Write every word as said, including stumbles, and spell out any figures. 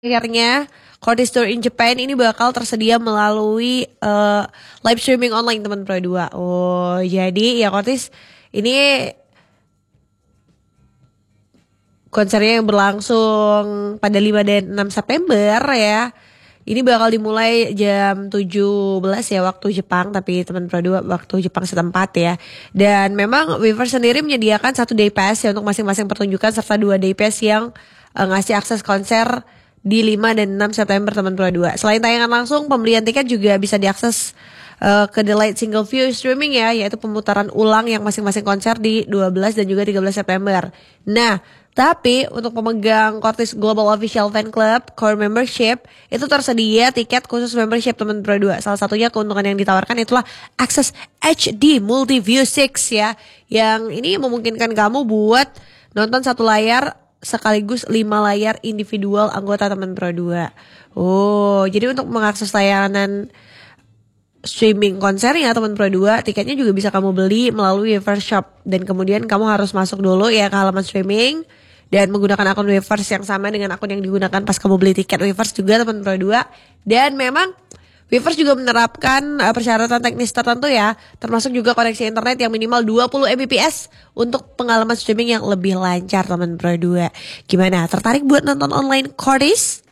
Akhirnya Courtesy Tour in Japan ini bakal tersedia melalui uh, live streaming online teman Pro dua. Oh, jadi ya Courtesy ini konsernya yang berlangsung pada lima dan enam September ya. Ini bakal dimulai jam tujuh belas ya waktu Jepang, tapi teman Pro dua waktu Jepang setempat ya. Dan memang Weverse sendiri menyediakan satu day pass ya untuk masing-masing pertunjukan serta dua day pass yang uh, ngasih akses konser di lima dan enam September teman Pro dua. Selain tayangan langsung, pembelian tiket juga bisa diakses uh, ke delayed single view streaming ya, yaitu pemutaran ulang yang masing-masing konser di dua belas dan juga tiga belas September. Nah, tapi untuk pemegang Courtesy Global Official Fan Club Core Membership itu tersedia tiket khusus membership teman Pro dua. Salah satunya keuntungan yang ditawarkan itulah akses H D Multi View enam ya, yang ini memungkinkan kamu buat nonton satu layar sekaligus lima layar individual anggota teman Pro dua. Oh, jadi untuk mengakses layanan streaming konsernya teman Pro dua, tiketnya juga bisa kamu beli melalui Weverse Shop. Dan kemudian kamu harus masuk dulu ya ke halaman streaming dan menggunakan akun Weverse yang sama dengan akun yang digunakan pas kamu beli tiket Weverse juga teman Pro dua. Dan memang Weverse juga menerapkan uh, persyaratan teknis tertentu ya, termasuk juga koneksi internet yang minimal dua puluh megabits untuk pengalaman streaming yang lebih lancar teman Pro dua. Gimana? Tertarik buat nonton online Courtesy?